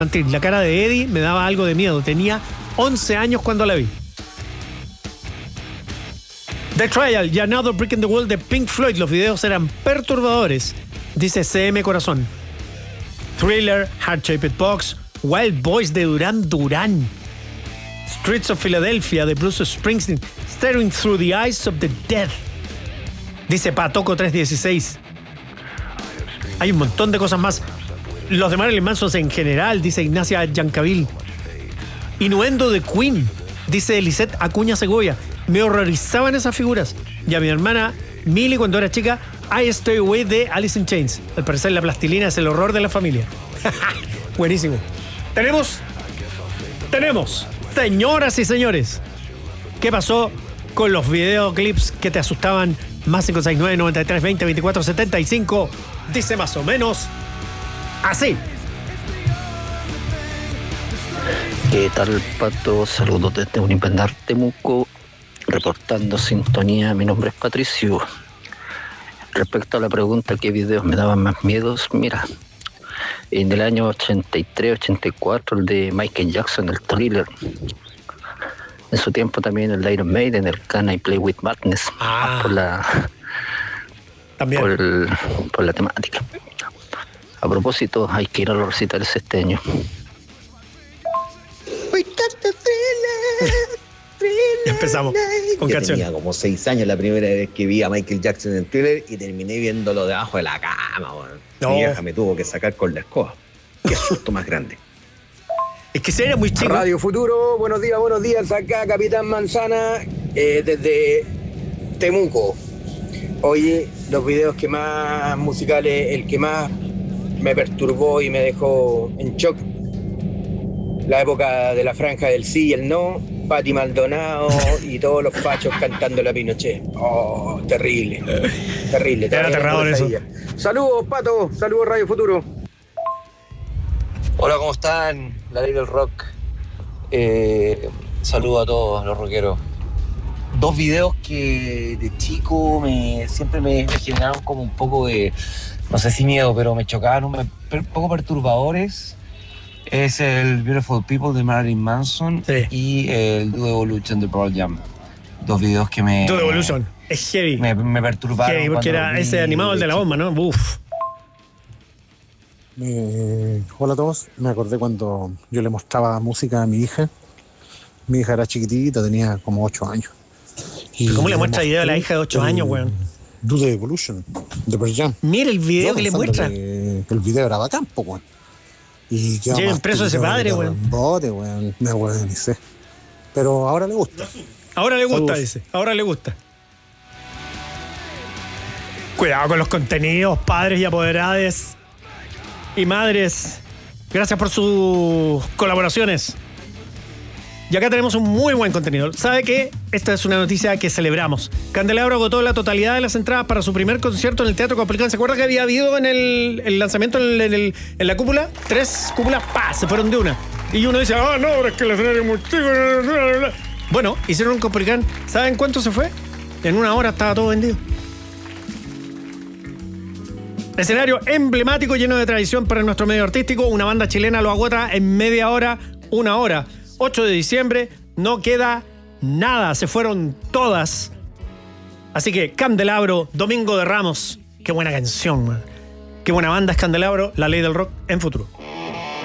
La cara de Eddie me daba algo de miedo. Tenía 11 años cuando la vi. The Trial y Another Brick in the Wall de Pink Floyd. Los videos eran perturbadores, dice CM Corazón. Thriller, Heart Shaped Box, Wild Boys de Duran Duran, Streets of Philadelphia de Bruce Springsteen, Staring Through the Eyes of the Dead, dice Patoco 316. Hay un montón de cosas más. Los de Marilyn Manson en general, dice Ignacia Yancavil. Innuendo de Queen, dice Elisette Acuña Segovia. Me horrorizaban esas figuras. Y a mi hermana Millie, cuando era chica, I Stay Away de Alice in Chains. Al parecer la plastilina es el horror de la familia. Buenísimo. Tenemos, señoras y señores, ¿qué pasó con los videoclips que te asustaban? Más 569 93 20 24 75. Dice más o menos así. ¿Qué tal, Pato? Saludos desde Unipendar, Temuco, reportando sintonía. Mi nombre es Patricio. Respecto a la pregunta, ¿qué videos me daban más miedos? Mira, en el año 83-84, el de Michael Jackson, el Thriller. En su tiempo también el de Iron Maiden, el Can I Play With Madness. Por la temática. A propósito, hay que ir a los recitales este año. Empezamos con Yo canción. tenía como 6 años la primera vez que vi a Michael Jackson en Thriller y terminé viéndolo debajo de la cama, weón. No. Mi vieja me tuvo que sacar con la escoba. Qué susto más grande. Es que si era muy chico. Radio Futuro, buenos días, acá Capitán Manzana, desde Temuco. Oye, los videos que más musicales, el que más me perturbó y me dejó en shock, la época de la franja del sí y el no, Patti Maldonado y todos los fachos cantando la Pinochet. Oh, terrible. Era aterrador eso. Saludos, Pato, saludos Radio Futuro. Hola, ¿cómo están? La ley del rock. Saludo a todos los rockeros. Dos videos que de chico siempre me generaron como un poco de, no sé si miedo, pero me chocaban, un poco perturbadores. Es el Beautiful People de Marilyn Manson, sí, y el Do Evolution de Pearl Jam. Dos videos que Do Evolution es heavy. Me perturbaron. Heavy, porque era ese animado, el de la bomba, ¿no? Uf. Hola a todos. Me acordé cuando yo le mostraba música a mi hija. Mi hija era chiquitita, tenía como 8 años. ¿Pero cómo le muestra video a la hija de 8 años, weón? Do the Evolution de Pearl Jam. Mira el video que le muestra. Que el video era bacán, po, weón. Y lleven preso a ese padre, weón. Bote, weón. Me weón, ni sé. Pero ahora le gusta. Ahora le gusta, dice. Ahora le gusta. Cuidado con los contenidos, padres y apoderadas y madres. Gracias por sus colaboraciones. Y acá tenemos un muy buen contenido. ¿Sabe qué? Esta es una noticia que celebramos. Candelabro agotó la totalidad de las entradas para su primer concierto en el Teatro Coplicán. ¿Se acuerda que había habido en el lanzamiento en la cúpula? 3 cúpulas, ¡pah! Se fueron de una. Y uno dice, no, pero es que el escenario es muy chico. Bueno, hicieron un Coplicán. ¿Saben cuánto se fue? En 1 hora estaba todo vendido. Escenario emblemático, lleno de tradición para nuestro medio artístico. Una banda chilena lo agota en media hora, 1 hora. 8 de diciembre, no queda nada, se fueron todas. Así que Candelabro, Domingo de Ramos, qué buena canción, man. Qué buena banda es Candelabro, la ley del rock en Futuro.